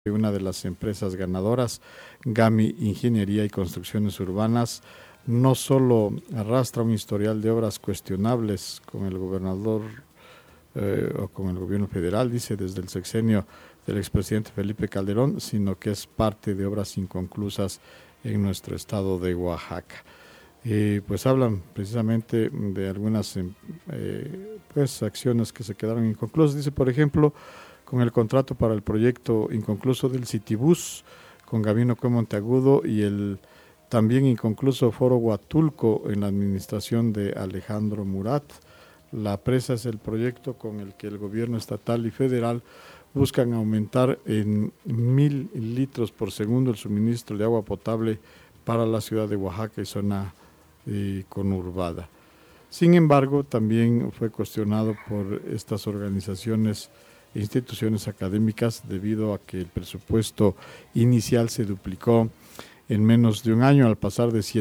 una de las empresas ganadoras, GAMI Ingeniería y Construcciones Urbanas, no solo arrastra un historial de obras cuestionables con el gobernador o con el gobierno federal, dice, desde el sexenio del expresidente Felipe Calderón, sino que es parte de obras inconclusas en nuestro estado de Oaxaca. Pues hablan precisamente de algunas pues acciones que se quedaron inconclusas. Dice, por ejemplo, con el contrato para el proyecto inconcluso del Citibús con Gabino Cue Monteagudo y el también inconcluso Foro Huatulco en la administración de Alejandro Murat. La presa es el proyecto con el que el gobierno estatal y federal buscan aumentar en 1,000 litros por segundo el suministro de agua potable para la ciudad de Oaxaca y zona conurbada. Sin embargo, también fue cuestionado por estas organizaciones e instituciones académicas debido a que el presupuesto inicial se duplicó en menos de un año al pasar de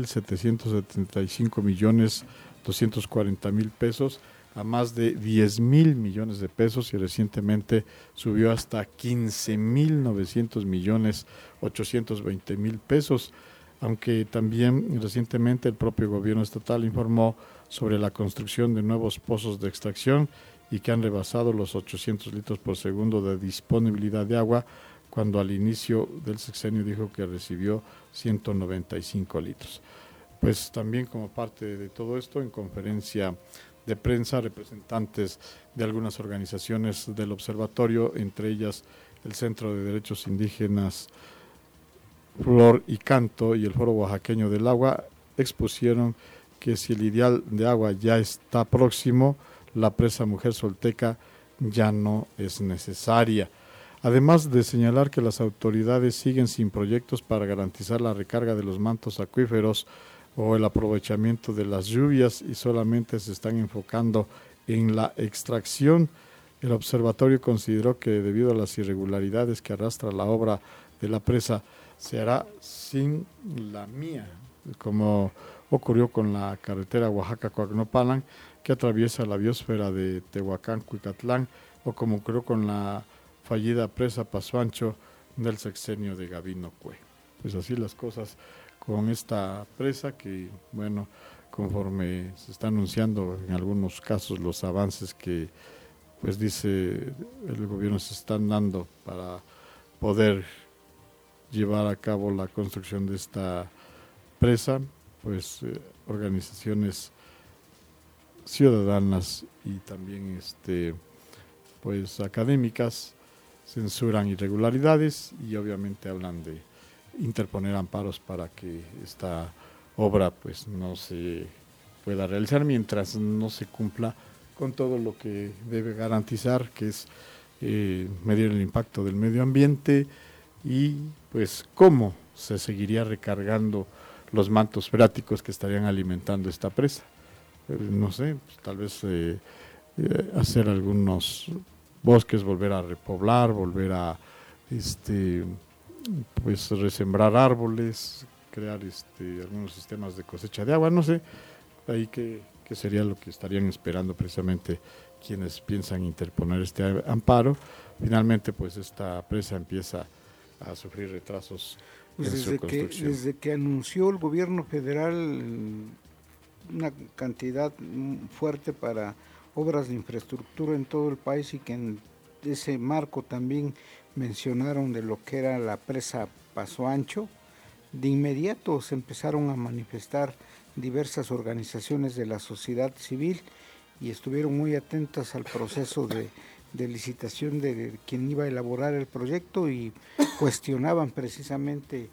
7,775,240,000 pesos a más de 10,000 millones de pesos y recientemente subió hasta 15,900,820,000 pesos, aunque también recientemente el propio gobierno estatal informó sobre la construcción de nuevos pozos de extracción y que han rebasado los 800 litros por segundo de disponibilidad de agua, cuando al inicio del sexenio dijo que recibió 195 litros. Pues también como parte de todo esto, en conferencia de prensa, representantes de algunas organizaciones del observatorio, entre ellas el Centro de Derechos Indígenas Flor y Canto y el Foro Oaxaqueño del Agua, expusieron que si el ideal de agua ya está próximo, la presa Mujer Solteca ya no es necesaria. Además de señalar que las autoridades siguen sin proyectos para garantizar la recarga de los mantos acuíferos o el aprovechamiento de las lluvias y solamente se están enfocando en la extracción, el observatorio consideró que debido a las irregularidades que arrastra la obra de la presa, se hará sin la mía, como ocurrió con la carretera Oaxaca-Coacnopalan, que atraviesa la biosfera de Tehuacán-Cuicatlán, o como ocurrió con la fallida presa Paso Ancho del sexenio de Gabino Cue. Pues así las cosas con esta presa que, bueno, conforme se está anunciando en algunos casos los avances que, pues dice el gobierno se están dando para poder llevar a cabo la construcción de esta presa, pues organizaciones ciudadanas y también pues académicas censuran irregularidades y obviamente hablan de interponer amparos para que esta obra pues no se pueda realizar mientras no se cumpla con todo lo que debe garantizar, que es medir el impacto del medio ambiente y pues cómo se seguiría recargando los mantos freáticos que estarían alimentando esta presa. No sé, pues, tal vez hacer algunos bosques, volver a repoblar, volver a pues resembrar árboles, crear algunos sistemas de cosecha de agua, no sé, ahí que sería lo que estarían esperando precisamente quienes piensan interponer este amparo. Finalmente, pues esta presa empieza a sufrir retrasos pues en su construcción. desde que anunció el gobierno federal una cantidad fuerte para obras de infraestructura en todo el país y que en ese marco también mencionaron de lo que era la presa Paso Ancho, de inmediato se empezaron a manifestar diversas organizaciones de la sociedad civil y estuvieron muy atentas al proceso de licitación de quien iba a elaborar el proyecto y cuestionaban precisamente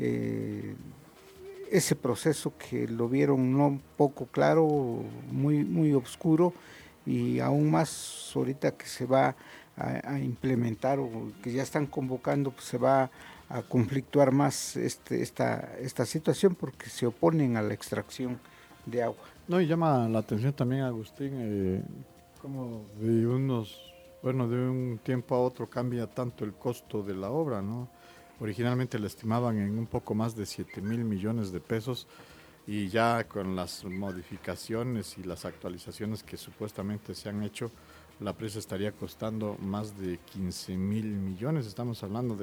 ese proceso que lo vieron no poco claro, muy oscuro y aún más ahorita que se va a implementar o que ya están convocando, pues se va a conflictuar más esta situación porque se oponen a la extracción de agua. No, y llama la atención también, Agustín, como de un tiempo a otro cambia tanto el costo de la obra, ¿no? Originalmente la estimaban en un poco más de 7,000 millones de pesos y ya con las modificaciones y las actualizaciones que supuestamente se han hecho, la presa estaría costando más de 15.000 millones. Estamos hablando de